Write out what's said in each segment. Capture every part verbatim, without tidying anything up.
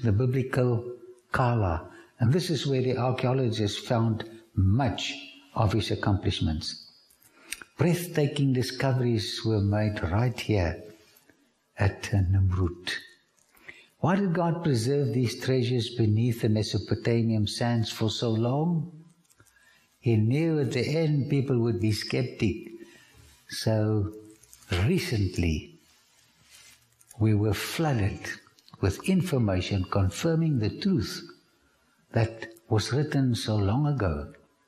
the biblical Kala, and this is where the archaeologists found much of his accomplishments. Breathtaking discoveries were made right here at Nimrud. Why did God preserve these treasures beneath the Mesopotamian sands for so long? He knew at the end people would be skeptic. So recently we were flooded with information confirming the truth that was written so long ago.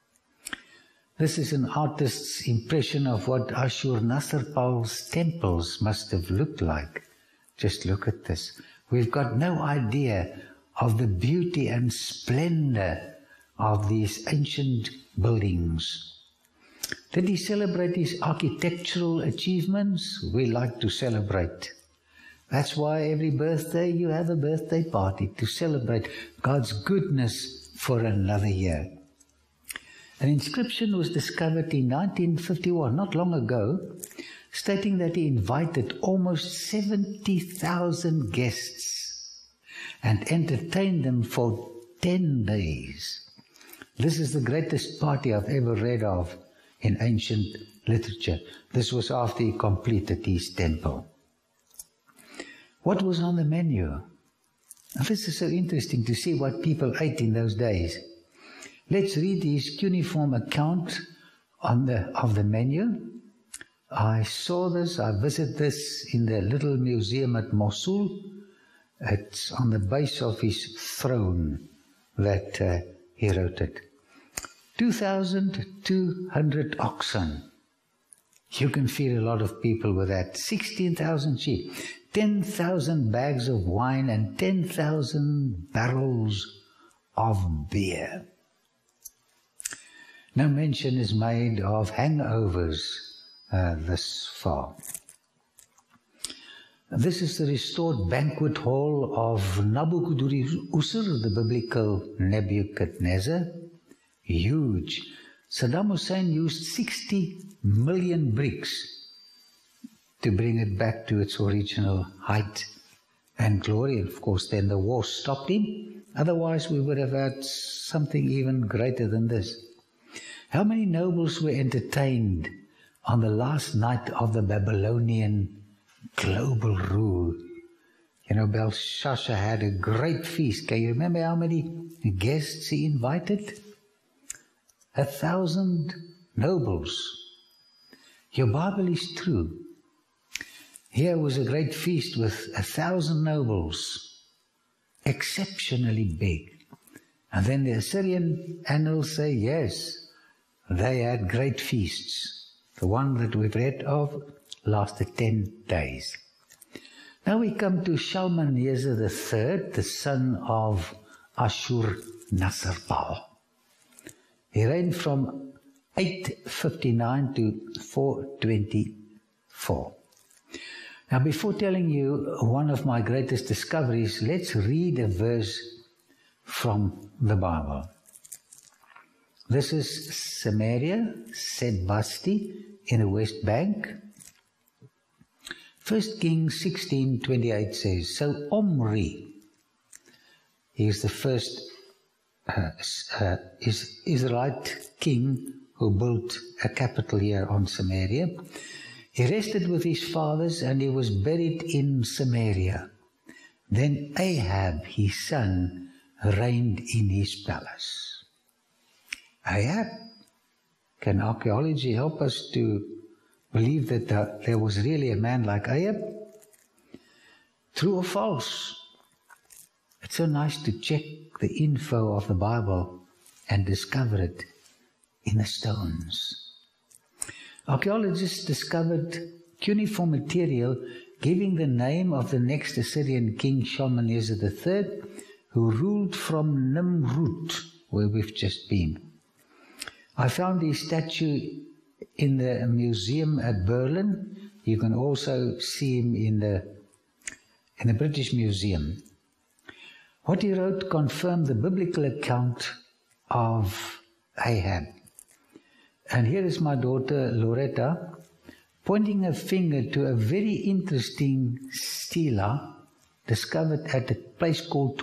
This is an artist's impression of what Ashur-nasirpal's temples must have looked like. Just look at this. We've got no idea of the beauty and splendor of these ancient buildings. Did he celebrate his architectural achievements? We like to celebrate. That's why every birthday you have a birthday party, to celebrate God's goodness for another year. An inscription was discovered in nineteen fifty-one, not long ago, stating that he invited almost seventy thousand guests and entertained them for ten days. This is the greatest party I've ever read of in ancient literature. This was after he completed his temple. What was on the menu? Now, this is so interesting to see what people ate in those days. Let's read his cuneiform account on the, of the menu. I saw this, I visited this in the little museum at Mosul. It's on the base of his throne that uh, he wrote it. two thousand two hundred oxen. You can feed a lot of people with that. sixteen thousand sheep. ten thousand bags of wine and ten thousand barrels of beer. No mention is made of hangovers uh, this far. This is the restored banquet hall of Nabuchodonosor, the biblical Nebuchadnezzar. Huge. Saddam Hussein used sixty million bricks to bring it back to its original height and glory. Of course, then the war stopped him. Otherwise, we would have had something even greater than this. How many nobles were entertained on the last night of the Babylonian global rule? You know, Belshazzar had a great feast. Can you remember how many guests he invited? A thousand nobles. Your Bible is true. Here was a great feast with a thousand nobles, exceptionally big. And then the Assyrian annals say, yes, they had great feasts. The one that we've read of lasted ten days. Now we come to Shalmaneser the third, the son of Ashur-nasirpal. He reigned from eight fifty-nine to four twenty-four. Now, before telling you one of my greatest discoveries, let's read a verse from the Bible. This is Samaria, Sebasti, in the West Bank. First Kings sixteen twenty-eight says, so Omri, he is the first uh, uh, is Israelite king who built a capital here on Samaria. He rested with his fathers and he was buried in Samaria. Then Ahab, his son, reigned in his palace. Ahab? Can archaeology help us to believe that the, there was really a man like Ahab? True or false? It's so nice to check the info of the Bible and discover it in the stones. Archaeologists discovered cuneiform material giving the name of the next Assyrian king, Shalmaneser the third, who ruled from Nimrud, where we've just been. I found his statue in the museum at Berlin. You can also see him in the, in the British Museum. What he wrote confirmed the biblical account of Ahab. And here is my daughter Loretta pointing a finger to a very interesting stela discovered at a place called